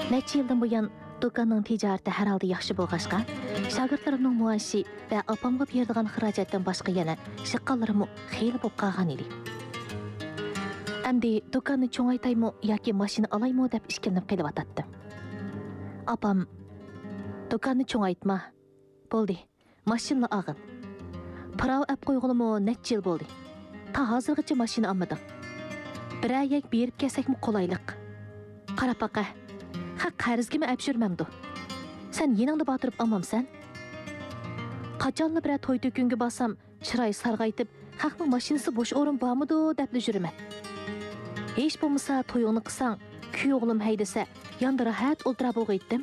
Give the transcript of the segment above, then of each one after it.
Neçə ildən buyan dokanның ticarəti hər halda yaxşı bolğaşqa, şagirdlərimning muaşı və apamğa berdigan xirajatdan başqa yana şıqqanlarım xeyli bo'lib qolgan edi. Əmdi dokanni cho'ngaytaymi yoki mashina olaymi deb ishkilinib qelyapti. Apam, dokanni cho'ngaytma. Bo'ldi, mashina og'in. Parov ap qo'yg'ilimi necha yil bo'ldi. Ta hozirgacha mashina olmadim. Bir ayak berib kelsakmi qolayliq. Qarab baqa. Ha qarzgimi apshirmamdu. Sen yeningda batırıp almamsan? Qachonli bir to'y to'kunga borsam, chiroy sarg'aytib, haqning mashinasi bo'sh o'rin bormidi deb yuraman. Hech bo'lmasa to'yingni qilsang, kuyovlim haydasa, yonda rahat o'tirib bo'lg'aydim.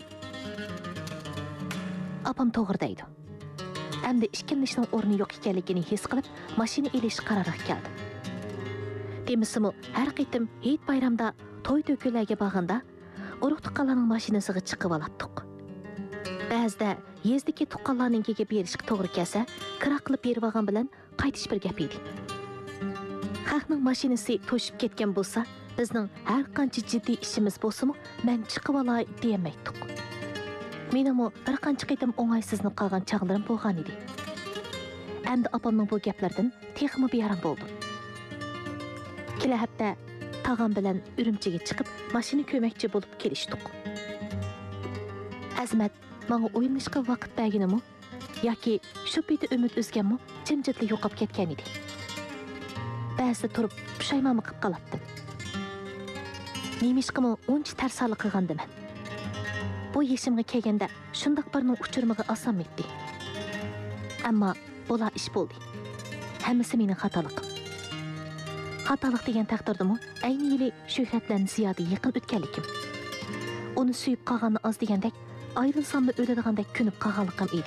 Apam to'g'ri deydi. Endi ishkilishning o'rni yo'q ekanligini his qilib, mashina elish qaroriga keldi. Demisimi, har qitim Hayit bayramda to'y to'kunlarga borganda, urug' tuqqanlarning mashinasiga chiqib olatdik. Ba'zida yezdagi tuqqanlarninkiga berishga to'g'ri kelsa, kira qilib berib olgan bilan qaytish bir gap edi. Xalqning mashinasi to'shib ketgan bo'lsa, bizning har qancha jiddiy ishimiz bo'lsa-mu, men chiqib olay demaydik. Menimi bir qancha qitim o'ng'aysizlanib qolgan chog'larim bo'lgan edi. Endi opamning bu gaplardan texmi beyaram bo'ldim. Kela hafta tag'am bilan Urumchiga chiqib, mashina ko'makchi bo'lib kelishdik. Azmat menga o'yinishga vaqt berganimi yoki shu paytda umid o'zganmi, jimjitlik yo'qolib ketgan edi. Ba'zida turib pushaymon qilib qolibdim. Nemishqimi uncha tarsali qilgandiman. Bu yeshimga kelganda shundoq birning uchirmig'i oson etdi. Ammo bo'la ish bo'ldi. Hammasi mening xatoliqim. Xatolik degan taqdirdimi, ayni yili Shuhrat bilan ziyoda yaqin o'tganligim. Uni suyib qolganni oz degandek, ayrilsamda o'ladigandek kunib qolganligim edi.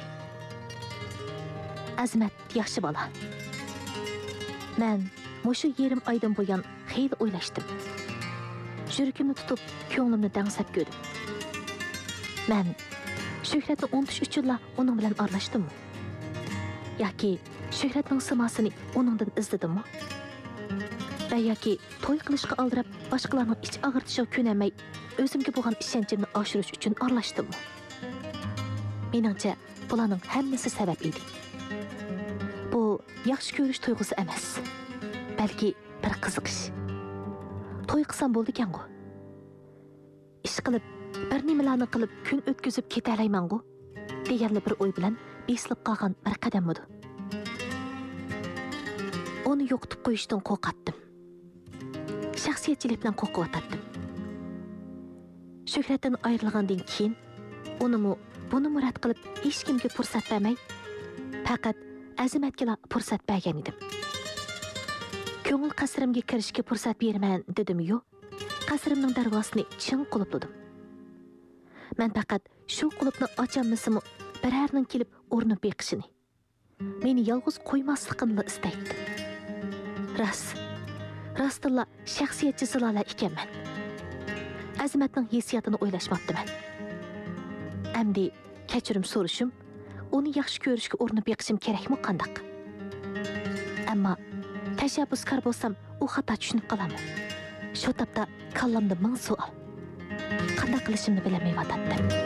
Azmat yaxshi bola. Men mushu yerim oydan buyon xeyli o'ylashdim. Yuragimni tutib, ko'nglimni dangsab ko'rdim. Men Shuhratni unutish uchun uning bilan aralashdim. Yoki Shuhratning simasini uningdan izladimmi? Va yoki to'y qilishga aldirab, boshqalarning ich og'irtishiga ko'namay, o'zimga bo'lgan ishonchimni oshirish uchun aralashdim. Meningcha, bularning hammasi sabab edi. Bu yaxshi ko'rish tuyg'usi emas, balki bir qiziqish. To'y qilsam bo'ldi ekan-ku. Ish qilib, bir nimalarni qilib kun o'tkazib ketalayman-ku, deganli bir o'y bilan besilib qolgan bir qadam edi. Uni yo'qotib qo'yishdan qo'rqatdim. Shaxsiyatchilik bilan qo'rqib. Shuhratdan ayrilgandan keyin unimi buni murad qilib hech kimga fursat bermay, faqat Azimatga fursat bergan edim. Ko'ngil qasrimga kirishga fursat berman dedim-yu, qasrimning darvozasini chin qulfladim. Men faqat shu qulfni ochammisimi birarning kelib o'rnib beqishini. Meni yolg'iz qo'ymasligimni istaydi. Rastilla shaxsiyatchi zilola ekanman. Azimatning hissiyotini o'ylashmabdiman. Endi kechirim so'rashim, uni yaxshi ko'rishga o'rnib beqishim kerakmi qandaq? Ammo tashabbuskor bo'lsam, u xato tushunib qolaman. Shu topda kallamda ming savol. Qanday qilishimni bilmayotdim.